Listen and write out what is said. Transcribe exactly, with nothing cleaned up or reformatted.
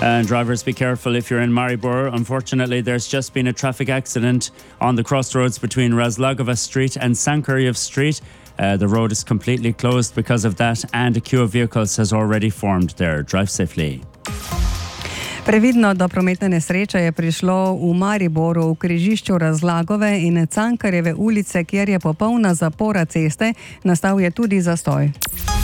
And drivers, be careful if you're in Maribor. Unfortunately, there's just been a traffic accident on the crossroads between Razlogova Street and Sankaryev Street. Uh, the road is completely closed because of that, and a queue of vehicles has already formed there. Drive safely. Previdno do prometne nesreče je prišlo v Mariboru v križišču Razlagove in Cankarjeve ulice, kjer je popolna zapora ceste, nastal je tudi zastoj.